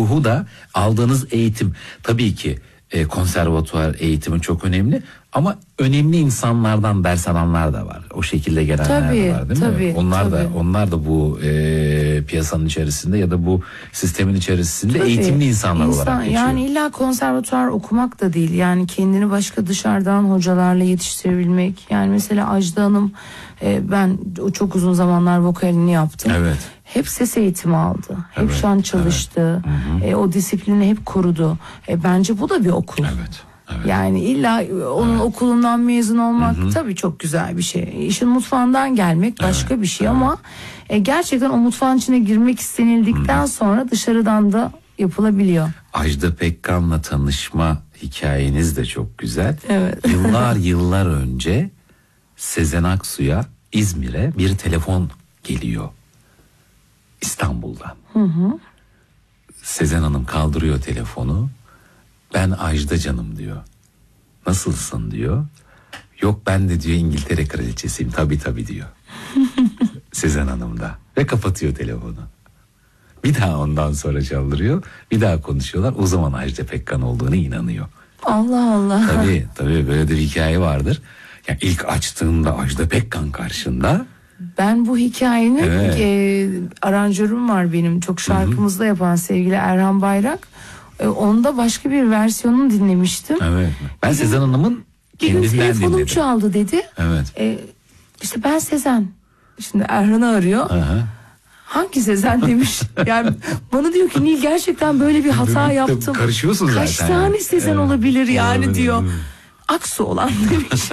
ruhu da aldığınız eğitim. Tabii ki konservatuvar eğitimi çok önemli ama önemli insanlardan ders alanlar da var. O şekilde gelenler de var değil mi? Onlar da bu piyasanın içerisinde ya da bu sistemin içerisinde eğitimli insanlar olarak geçiyor. Yani illa konservatuvar okumak da değil. Yani kendini başka dışarıdan hocalarla yetiştirebilmek. Yani mesela Ajda Hanım, ben çok uzun zamanlar vokalini yaptım. Evet. Hep ses eğitimi aldı. Hep şan çalıştı. Evet. O disiplini hep korudu. Bence bu da bir okul. Evet. Evet. Yani illa onun okulundan mezun olmak tabii çok güzel bir şey. İşin mutfağından gelmek başka bir şey ama gerçekten o mutfağın içine girmek istenildikten sonra dışarıdan da yapılabiliyor. Ajda Pekkan'la tanışma hikayeniz de çok güzel. Evet. Yıllar önce Sezen Aksu'ya İzmir'e bir telefon geliyor. İstanbul'dan. Sezen Hanım kaldırıyor telefonu. Ben Ajda canım diyor. Nasılsın diyor. Yok ben de diyor İngiltere kraliçesiyim. Tabii diyor. Sezen Hanım da. Ve kapatıyor telefonu. Bir daha ondan sonra çaldırıyor. Bir daha konuşuyorlar. O zaman Ajda Pekkan olduğuna inanıyor. Allah Allah. Tabii böyle bir hikaye vardır. Yani ilk açtığında Ajda Pekkan karşında. Ben bu hikayenin aranjörüm var benim. Çok şarkımızda yapan sevgili Erhan Bayrak. Onda başka bir versiyonunu dinlemiştim. Evet. Ben Sezen Hanım'ın kendinden dinledim. Telefonum çaldı dedi. Evet. İşte ben Sezen. Şimdi Erhan'ı arıyor. Hangi Sezen demiş. Yani bana diyor ki Nil gerçekten böyle bir hata yaptım. Karışıyorsun zaten. Kaç tane Sezen olabilir yani diyor. Aksu olan demiş.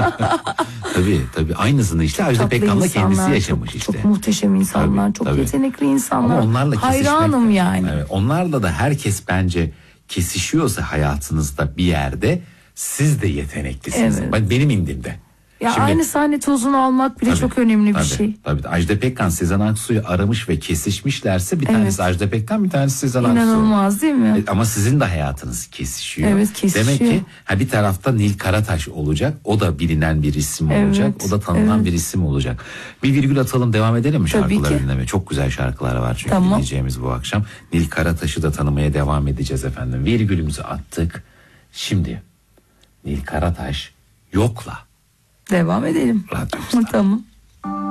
Tabii. Aynısını işte Ajda Pekkan'la kendisi yaşamış işte. Çok muhteşem insanlar, çok yetenekli insanlar. Ama onlarla hayranım yani. Evet, onlarla da herkes bence kesişiyorsa hayatınızda bir yerde siz de yeteneklisiniz. Evet. Benim indimde. Ya şimdi, aynı sahne tozunu almak bile çok önemli bir şey. Tabii. Ajda Pekkan Sezen Aksu'yu aramış ve kesişmişlerse bir tanesi Ajda Pekkan, bir tanesi Sezen Aksu. İnanılmaz değil mi? Ama sizin de hayatınız kesişiyor. Evet, kesişiyor. Demek ki bir tarafta Nil Karataş olacak. O da bilinen bir isim olacak. O da tanınan bir isim olacak. Bir virgül atalım, devam edelim mi şarkıları dinlemeye? Çok güzel şarkılar var çünkü dinleyeceğimiz bu akşam. Nil Karataş'ı da tanımaya devam edeceğiz efendim. Virgülümüzü attık. Şimdi Nil Karataş Yokla. Devam edelim. Radyomuzda. Tamam.